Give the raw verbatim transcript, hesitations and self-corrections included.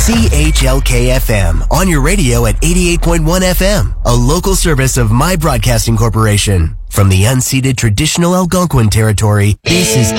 C H L K F M, on your radio at eighty-eight point one F M, a local service of My Broadcasting Corporation. From the unceded traditional Algonquin territory, this is